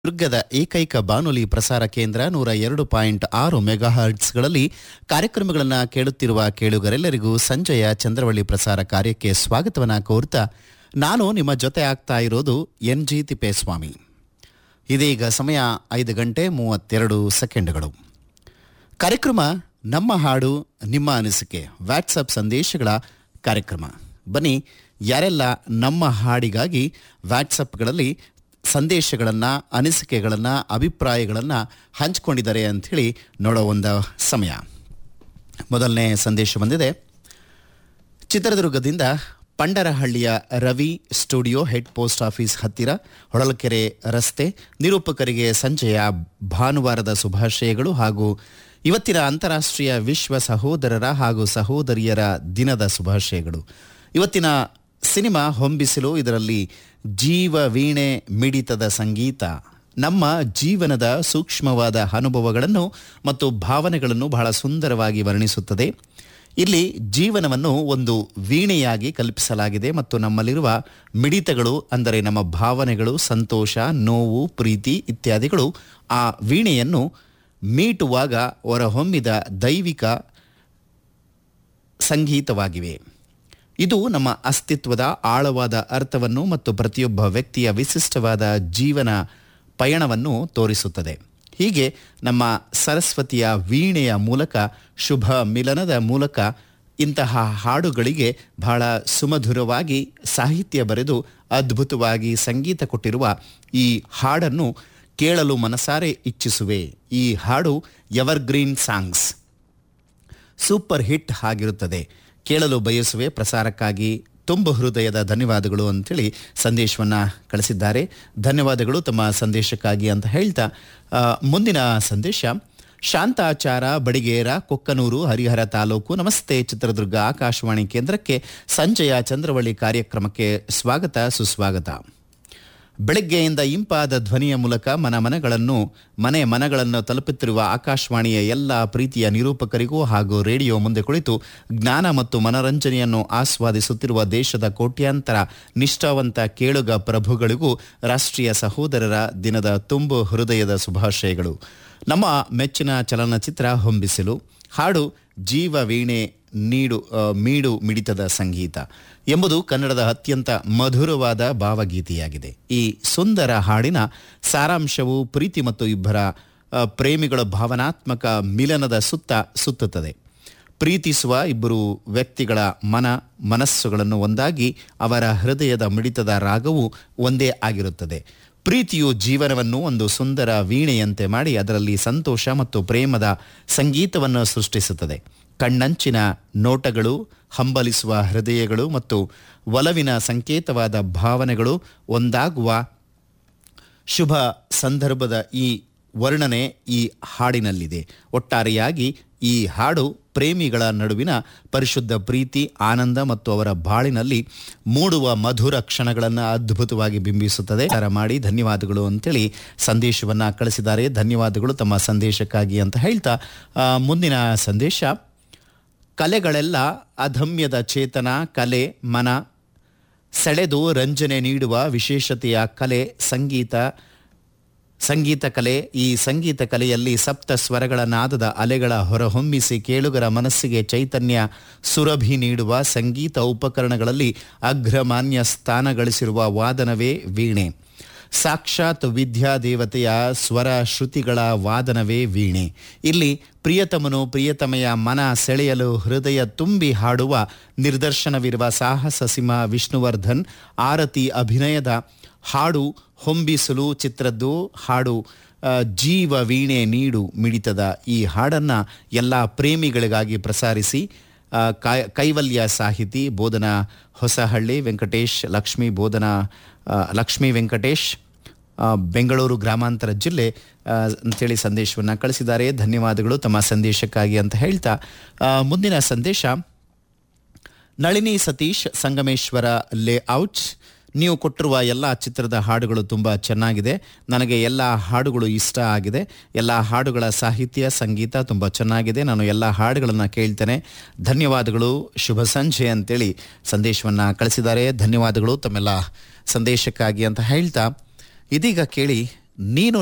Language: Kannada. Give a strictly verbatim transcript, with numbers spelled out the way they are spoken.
ದುರ್ಗದ ಏಕೈಕ ಬಾನುಲಿ ಪ್ರಸಾರ ಕೇಂದ್ರ ನೂರ ಎರಡು ಪಾಯಿಂಟ್ ಆರು ಮೆಗಾಹರ್ಟ್ಸ್ಗಳಲ್ಲಿ ಕಾರ್ಯಕ್ರಮಗಳನ್ನು ಕೇಳುತ್ತಿರುವ ಕೇಳುಗರೆಲ್ಲರಿಗೂ ಸಂಜೆಯ ಚಂದ್ರವಳ್ಳಿ ಪ್ರಸಾರ ಕಾರ್ಯಕ್ಕೆ ಸ್ವಾಗತವನ್ನು ಕೋರ್ತಾ ನಾನು ನಿಮ್ಮ ಜೊತೆ ಆಗ್ತಾ ಇರೋದು ಎನ್ ಜಿ ತಿಪ್ಪೇಸ್ವಾಮಿ. ಇದೀಗ ಸಮಯ ಐದು ಗಂಟೆ ಮೂವತ್ತೆರಡು ಸೆಕೆಂಡ್ಗಳು. ಕಾರ್ಯಕ್ರಮ ನಮ್ಮ ಹಾಡು ನಿಮ್ಮ ಅನಿಸಿಕೆ ವಾಟ್ಸಪ್ ಸಂದೇಶಗಳ ಕಾರ್ಯಕ್ರಮ. ಬನ್ನಿ, ಯಾರೆಲ್ಲ ನಮ್ಮ ಹಾಡಿಗಾಗಿ ವಾಟ್ಸಪ್ಗಳಲ್ಲಿ ಸಂದೇಶಗಳನ್ನು, ಅನಿಸಿಕೆಗಳನ್ನು, ಅಭಿಪ್ರಾಯಗಳನ್ನು ಹಂಚಿಕೊಂಡಿದ್ದಾರೆ ಅಂಥೇಳಿ ನೋಡೋ ಒಂದು ಸಮಯ. ಮೊದಲನೇ ಸಂದೇಶ ಬಂದಿದೆ ಚಿತ್ರದುರ್ಗದಿಂದ. ಪಂಡರಹಳ್ಳಿಯ Ravi studio head post office ಹತ್ತಿರ ಹೊಳಲ್ಕೆರೆ ರಸ್ತೆ. ನಿರೂಪಕರಿಗೆ ಸಂಜೆಯ ಭಾನುವಾರದ ಶುಭಾಶಯಗಳು ಹಾಗೂ ಇವತ್ತಿನ ಅಂತಾರಾಷ್ಟ್ರೀಯ ವಿಶ್ವ ಸಹೋದರರ ಹಾಗೂ ಸಹೋದರಿಯರ ದಿನದ ಶುಭಾಶಯಗಳು. ಇವತ್ತಿನ ಸಿನಿಮಾ ಹೊಂಬಿಸಿಲು, ಇದರಲ್ಲಿ ಜೀವ ವೀಣೆ ಮಿಡಿತದ ಸಂಗೀತ ನಮ್ಮ ಜೀವನದ ಸೂಕ್ಷ್ಮವಾದ ಅನುಭವಗಳನ್ನು ಮತ್ತು ಭಾವನೆಗಳನ್ನು ಬಹಳ ಸುಂದರವಾಗಿ ವರ್ಣಿಸುತ್ತದೆ. ಇಲ್ಲಿ ಜೀವನವನ್ನು ಒಂದು ವೀಣೆಯಾಗಿ ಕಲ್ಪಿಸಲಾಗಿದೆ ಮತ್ತು ನಮ್ಮಲ್ಲಿರುವ ಮಿಡಿತಗಳು ಅಂದರೆ ನಮ್ಮ ಭಾವನೆಗಳು, ಸಂತೋಷ, ನೋವು, ಪ್ರೀತಿ ಇತ್ಯಾದಿಗಳು ಆ ವೀಣೆಯನ್ನು ಮೀಟುವಾಗ ಹೊರಹೊಮ್ಮಿದ ದೈವಿಕ ಸಂಗೀತವಾಗಿವೆ. ಇದು ನಮ್ಮ ಅಸ್ತಿತ್ವದ ಆಳವಾದ ಅರ್ಥವನ್ನು ಮತ್ತು ಪ್ರತಿಯೊಬ್ಬ ವ್ಯಕ್ತಿಯ ವಿಶಿಷ್ಟವಾದ ಜೀವನ ಪಯಣವನ್ನು ತೋರಿಸುತ್ತದೆ. ಹೀಗೆ ನಮ್ಮ ಸರಸ್ವತಿಯ ವೀಣೆಯ ಮೂಲಕ, ಶುಭ ಮಿಲನದ ಮೂಲಕ ಇಂತಹ ಹಾಡುಗಳಿಗೆ ಬಹಳ ಸುಮಧುರವಾಗಿ ಸಾಹಿತ್ಯ ಬರೆದು ಅದ್ಭುತವಾಗಿ ಸಂಗೀತ ಕೊಟ್ಟಿರುವ ಈ ಹಾಡನ್ನು ಕೇಳಲು ಮನಸಾರೆ ಇಚ್ಛಿಸುವೆ. ಈ ಹಾಡು ಎವರ್ಗ್ರೀನ್ ಸಾಂಗ್ಸ್, ಸೂಪರ್ ಹಿಟ್ ಆಗಿರುತ್ತದೆ. ಕೇಳಲು ಬಯಸುವೆ. ಪ್ರಸಾರಕ್ಕಾಗಿ ತುಂಬ ಹೃದಯದ ಧನ್ಯವಾದಗಳು ಅಂಥೇಳಿ ಸಂದೇಶವನ್ನು ಕಳಿಸಿದ್ದಾರೆ. ಧನ್ಯವಾದಗಳು ತಮ್ಮ ಸಂದೇಶಕ್ಕಾಗಿ ಅಂತ ಹೇಳ್ತಾ ಮುಂದಿನ ಸಂದೇಶ ಶಾಂತಾಚಾರ ಬಡಿಗೇರ, ಕೊಕ್ಕನೂರು, ಹರಿಹರ ತಾಲೂಕು. ನಮಸ್ತೆ ಚಿತ್ರದುರ್ಗ ಆಕಾಶವಾಣಿ ಕೇಂದ್ರಕ್ಕೆ ಸಂಜೆಯ ಚಂದ್ರವಳ್ಳಿ ಕಾರ್ಯಕ್ರಮಕ್ಕೆ ಸ್ವಾಗತ ಸುಸ್ವಾಗತ. ಬೆಳಗ್ಗೆಯಿಂದ ಇಂಪಾದ ಧ್ವನಿಯ ಮೂಲಕ ಮನ ಮನಗಳನ್ನು ಮನೆ ಮನಗಳನ್ನು ತಲುಪುತ್ತಿರುವ ಆಕಾಶವಾಣಿಯ ಎಲ್ಲ ಪ್ರೀತಿಯ ನಿರೂಪಕರಿಗೂ ಹಾಗೂ ರೇಡಿಯೋ ಮುಂದೆ ಕುಳಿತು ಜ್ಞಾನ ಮತ್ತು ಮನರಂಜನೆಯನ್ನು ಆಸ್ವಾದಿಸುತ್ತಿರುವ ದೇಶದ ಕೋಟ್ಯಾಂತರ ನಿಷ್ಠಾವಂತ ಕೇಳುಗ ಪ್ರಭುಗಳಿಗೂ ರಾಷ್ಟ್ರೀಯ ಸಹೋದರರ ದಿನದ ತುಂಬು ಹೃದಯದ ಶುಭಾಶಯಗಳು. ನಮ್ಮ ಮೆಚ್ಚಿನ ಚಲನಚಿತ್ರ ಹೊಂಬಿಸಿಲು. ಹಾಡು ಜೀವ ವೀಣೆ ನೀಡು ಮೀಡು ಮಿಡಿತದ ಸಂಗೀತ ಎಂಬುದು ಕನ್ನಡದ ಅತ್ಯಂತ ಮಧುರವಾದ ಭಾವಗೀತೆಯಾಗಿದೆ. ಈ ಸುಂದರ ಹಾಡಿನ ಸಾರಾಂಶವು ಪ್ರೀತಿ ಮತ್ತು ಇಬ್ಬರ ಪ್ರೇಮಿಗಳ ಭಾವನಾತ್ಮಕ ಮಿಲನದ ಸುತ್ತ ಸುತ್ತುತ್ತದೆ. ಪ್ರೀತಿಸುವ ಇಬ್ಬರು ವ್ಯಕ್ತಿಗಳ ಮನ ಮನಸ್ಸುಗಳನ್ನು ಒಂದಾಗಿ ಅವರ ಹೃದಯದ ಮಿಡಿತದ ರಾಗವು ಒಂದೇ ಆಗಿರುತ್ತದೆ. ಪ್ರೀತಿಯು ಜೀವನವನ್ನು ಒಂದು ಸುಂದರ ವೀಣೆಯಂತೆ ಮಾಡಿ ಅದರಲ್ಲಿ ಸಂತೋಷ ಮತ್ತು ಪ್ರೇಮದ ಸಂಗೀತವನ್ನು ಸೃಷ್ಟಿಸುತ್ತದೆ. ಕಣ್ಣಂಚಿನ ನೋಟಗಳು, ಹಂಬಲಿಸುವ ಹೃದಯಗಳು ಮತ್ತು ಒಲವಿನ ಸಂಕೇತವಾದ ಭಾವನೆಗಳು ಒಂದಾಗುವ ಶುಭ ಸಂದರ್ಭದ ಈ ವರ್ಣನೆ ಈ ಹಾಡಿನಲ್ಲಿದೆ. ಒಟ್ಟಾರೆಯಾಗಿ ಈ ಹಾಡು ಪ್ರೇಮಿಗಳ ನಡುವಿನ ಪರಿಶುದ್ಧ ಪ್ರೀತಿ, ಆನಂದ ಮತ್ತು ಅವರ ಬಾಳಿನಲ್ಲಿ ಮೂಡುವ ಮಧುರ ಕ್ಷಣಗಳನ್ನು ಅದ್ಭುತವಾಗಿ ಬಿಂಬಿಸುತ್ತದೆ. ಮಾಡಿ ಧನ್ಯವಾದಗಳು ಅಂತೇಳಿ ಸಂದೇಶವನ್ನು ಕಳಿಸಿದ್ದಾರೆ. ಧನ್ಯವಾದಗಳು ತಮ್ಮ ಸಂದೇಶಕ್ಕಾಗಿ ಅಂತ ಹೇಳ್ತಾ ಮುಂದಿನ ಸಂದೇಶ ಕಲೆಗಳೆಲ್ಲ ಅದಮ್ಯದ ಚೇತನ. ಕಲೆ ಮನ ಸೆಳೆದು ರಂಜನೆ ನೀಡುವ ವಿಶೇಷತೆಯ ಕಲೆ ಸಂಗೀತ ಸಂಗೀತ ಕಲೆ. ಈ ಸಂಗೀತ ಕಲೆಯಲ್ಲಿ ಸಪ್ತ ಸ್ವರಗಳ ನಾದದ ಅಲೆಗಳ ಹೊರಹೊಮ್ಮಿಸಿ ಕೇಳುಗರ ಮನಸ್ಸಿಗೆ ಚೈತನ್ಯ ಸುರಭಿ ನೀಡುವ ಸಂಗೀತ ಉಪಕರಣಗಳಲ್ಲಿ ಅಗ್ರಮಾನ್ಯ ಸ್ಥಾನ ಗಳಿಸಿರುವ ವಾದನವೇ ವೀಣೆ. ಸಾಕ್ಷಾತ್ ವಿದ್ಯಾದೇವತೆಯ ಸ್ವರ ಶ್ರುತಿಗಳ ವಾದನವೇ ವೀಣೆ. ಇಲ್ಲಿ ಪ್ರಿಯತಮನು ಪ್ರಿಯತಮೆಯ ಮನ ಸೆಳೆಯಲು ಹೃದಯ ತುಂಬಿ ಹಾಡುವ ನಿರ್ದರ್ಶನವಿರುವ ಸಾಹಸ ಸಿಂಹ ವಿಷ್ಣುವರ್ಧನ್ ಆರತಿ ಅಭಿನಯದ ಹಾಡು ಹೊಂಬಿಸಲು ಚಿತ್ರದ್ದು. ಹಾಡು ಜೀವ ವೀಣೆ ನೀಡು ಮಿಡಿತದ ಈ ಹಾಡನ್ನು ಎಲ್ಲ ಪ್ರೇಮಿಗಳಿಗಾಗಿ ಪ್ರಸಾರಿಸಿ. ಕೈವಲ್ಯ ಸಾಹಿತಿ ಬೋಧನಾ ಹೊಸಹಳ್ಳಿ ವೆಂಕಟೇಶ್, ಲಕ್ಷ್ಮೀ ಬೋಧನಾ ಲಕ್ಷ್ಮೀ ವೆಂಕಟೇಶ್, ಬೆಂಗಳೂರು ಗ್ರಾಮಾಂತರ ಜಿಲ್ಲೆ ಅಂಥೇಳಿ ಸಂದೇಶವನ್ನು ಕಳಿಸಿದ್ದಾರೆ. ಧನ್ಯವಾದಗಳು ತಮ್ಮ ಸಂದೇಶಕ್ಕಾಗಿ ಅಂತ ಹೇಳ್ತಾ ಮುಂದಿನ ಸಂದೇಶ ನಳಿನಿ ಸತೀಶ್, ಸಂಗಮೇಶ್ವರ ಲೇಔಟ್. ನೀವು ಕೊಟ್ಟಿರುವ ಎಲ್ಲ ಚಿತ್ರದ ಹಾಡುಗಳು ತುಂಬ ಚೆನ್ನಾಗಿದೆ. ನನಗೆ ಎಲ್ಲ ಹಾಡುಗಳು ಇಷ್ಟ ಆಗಿದೆ. ಎಲ್ಲ ಹಾಡುಗಳ ಸಾಹಿತ್ಯ ಸಂಗೀತ ತುಂಬ ಚೆನ್ನಾಗಿದೆ. ನಾನು ಎಲ್ಲ ಹಾಡುಗಳನ್ನು ಕೇಳ್ತೇನೆ. ಧನ್ಯವಾದಗಳು, ಶುಭ ಸಂಜೆ ಅಂತೇಳಿ ಸಂದೇಶವನ್ನು ಕಳಿಸಿದ್ದಾರೆ. ಧನ್ಯವಾದಗಳು ತಮ್ಮೆಲ್ಲ ಸಂದೇಶಕ್ಕಾಗಿ ಅಂತ ಹೇಳ್ತಾ ಇದೀಗ ಕೇಳಿ ನೀನು